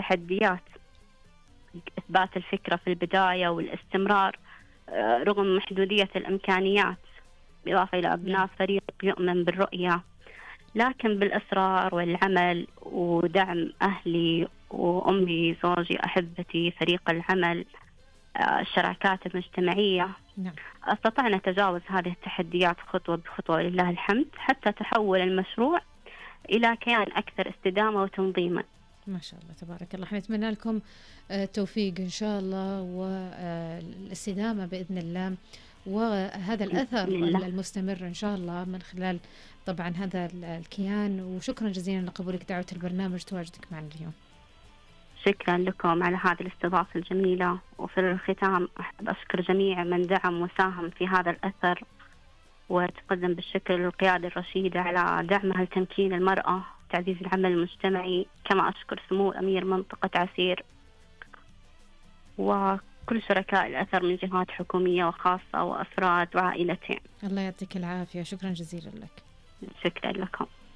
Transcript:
تحديات إثبات الفكرة في البداية والاستمرار رغم محدودية الإمكانيات، بالإضافة إلى أبناء فريق يؤمن بالرؤية، لكن بالإصرار والعمل ودعم أهلي وأمي زوجي أحبتي فريق العمل الشراكات المجتمعية استطعنا تجاوز هذه التحديات خطوة بخطوة ولله الحمد، حتى تحول المشروع إلى كيان أكثر استدامة وتنظيما. ما شاء الله تبارك الله. نتمنى لكم التوفيق إن شاء الله والاستدامة بإذن الله، وهذا الأثر المستمر إن شاء الله من خلال طبعا هذا الكيان. وشكرا جزيلا لقبولك دعوة البرنامج وتواجدك معنا اليوم. شكرا لكم على هذه الاستضافة الجميلة، وفي الختام أحب أشكر جميع من دعم وساهم في هذا الأثر، وتقدم بالشكر للقيادة الرشيدة على دعمها لتمكين المرأة وتعزيز العمل المجتمعي. كما أشكر سمو أمير منطقة عسير وكل شركاء الأثر من جهات حكومية وخاصة وأفراد وعائلتين. الله يعطيك العافية، شكرا جزيلا لك. شكرا لكم.